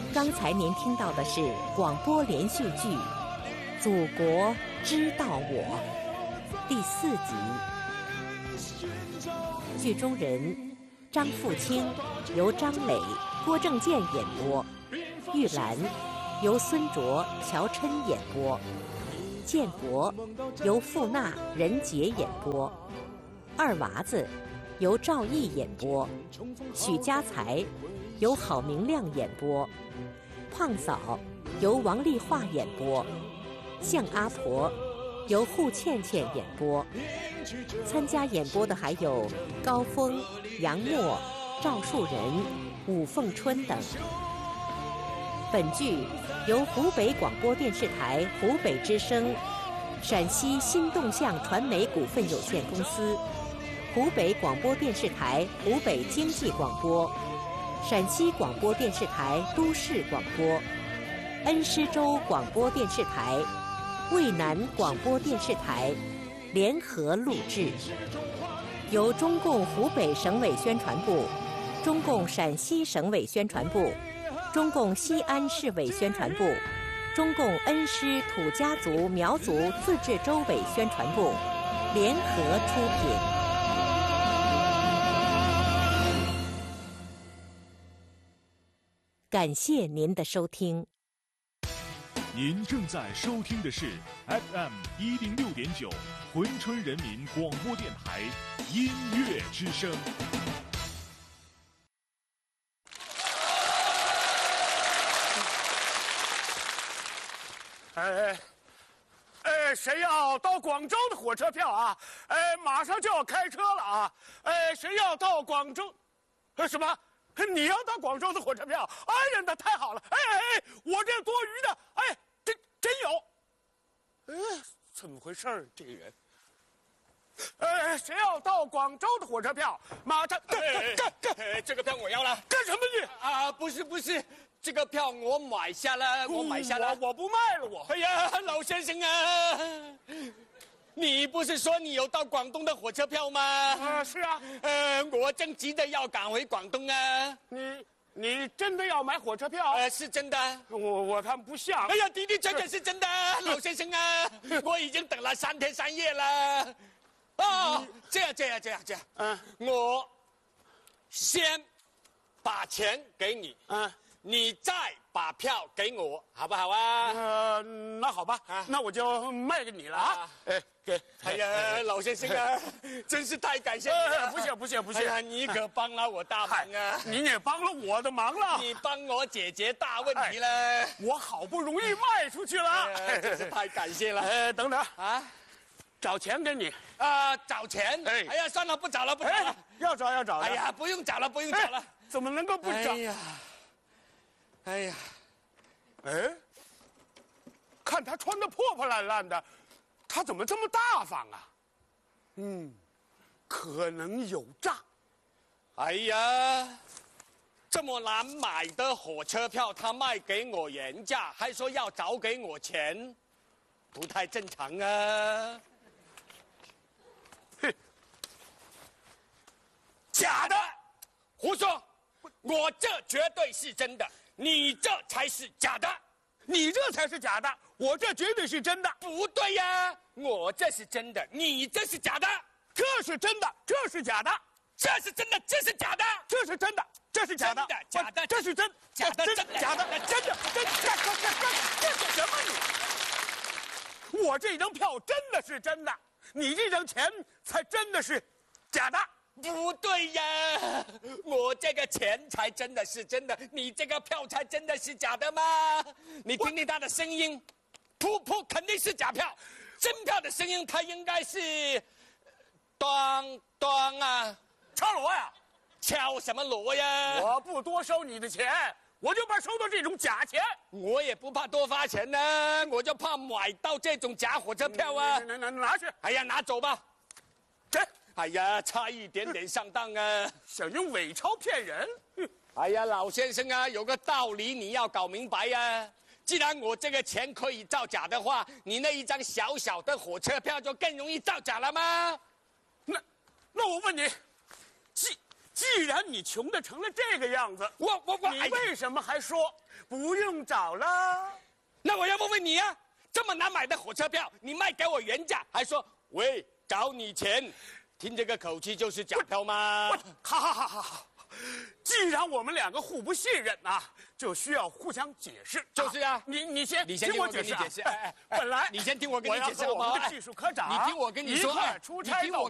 刚才您听到的是广播连续剧《祖国知道我》第4集。剧中人张富清由张磊、郭正健演播，玉兰由孙卓、乔琛演播，建国由傅娜、任杰演播，二娃子由赵毅演播，许家才由郝明亮演播，胖嫂由王丽华演播，向阿婆由户倩倩演播。参加演播的还有高峰、杨默、赵树人、武凤春等。本剧由湖北广播电视台湖北之声、陕西新动向传媒股份有限公司、湖北广播电视台湖北经济广播、陕西广播电视台都市广播、恩施州广播电视台、渭南广播电视台联合录制，由中共湖北省委宣传部、中共陕西省委宣传部、中共西安市委宣传部、中共恩施土家族苗族自治州委宣传部联合出品。感谢您的收听。 您正在收听的是 FM 106.9珲春人民广播电台音乐之声。 谁要到广州的火车票啊？马上就要开车了啊！谁要到广州？什么？你要到广州的火车票？哎呀，那太好了！我这多余的，真有。怎么回事儿？这个人。谁要到广州的火车票？马上这个票我要了。 干什么你？ 啊，不是，这个票我买下了，我不卖了我。 哎呀，老先生啊，你不是说你有到广东的火车票吗？ 是啊。 我正急着要赶回广东啊。 你真的要买火车票？ 是真的。 我看不像。 哎呀，的确是真的，老先生啊，我已经等了3天3夜了。哦，这样，我先把钱给你，你再把票给我，好不好啊？ 那好吧，那我就卖给你了啊！给。 哎呀，老先生啊，真是太感谢你了！ 不谢。 哎呀，你可帮了我大忙啊！ 您也帮了我的忙了， 你帮我解决大问题了。 我好不容易卖出去了， 真是太感谢了。 等等啊，找钱给你啊，找钱？哎呀，算了，不找了。 要找。 哎呀，不用找了。 怎么能够不找？ 哎呀， 看他穿得破破烂烂的，他怎么这么大方啊？可能有诈。 哎呀，这么难买的火车票，他卖给我原价，还说要找给我钱，不太正常啊！假的，胡说！我这绝对是真的，你这才是假的。 你这才是假的，我这绝对是真的。 不对呀，我这是真的，你这是假的。 这是真的，这是假的。 这是真的，这是假的。 这是真的，这是假的。 假的， 这是真， 假的， 假的，真的，干什么你？我这张票真的是真的，你这张钱才真的是假的。 不对呀，我这个钱才真的是真的，你这个票才真的是假的吗？你听听他的声音，噗肯定是假票，真票的声音它应该是当啊， 敲锣呀？ 敲什么锣呀？ 我不多收你的钱，我就怕收到这种假钱。 我也不怕多发钱呢，我就怕买到这种假火车票啊！ 拿去！ 哎呀，拿走吧。 这。 哎呀，差一点点上当啊！ 想用伪钞骗人？ 哎呀，老先生啊，有个道理你要搞明白呀。既然我这个钱可以造假的话，你那一张小小的火车票就更容易造假了吗？ 那我问你，既然你穷的成了这个样子， 你为什么还说不用找了。 那我要问问你啊，这么难买的火车票，你卖给我原价，还说喂找你钱，听这个口气就是假票吗？ 好，既然我们两个互不信任啊，就需要互相解释。 就是啊， 你先听我解释。 本来你先听我跟你解释好吗？ 我要和我们的技术科长， 你听我跟你说， 一块出差到